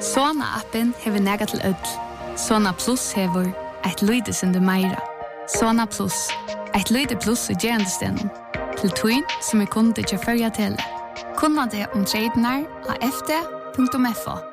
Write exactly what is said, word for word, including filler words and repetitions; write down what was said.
Sona-appen hever nega til ødel. Sona Plus hever et lyde som du meira. Sona Plus, et lyde plus i gerandestenen. Til tøyn som er kunde til førja tele. Kunna det om treidenar av f d punktum f o.